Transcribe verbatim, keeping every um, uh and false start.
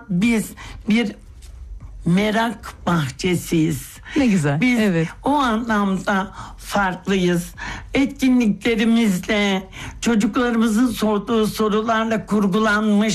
biz bir merak bahçesiyiz. Ne güzel. Biz evet. o anlamda farklıyız. Etkinliklerimizle, çocuklarımızın sorduğu sorularla kurgulanmış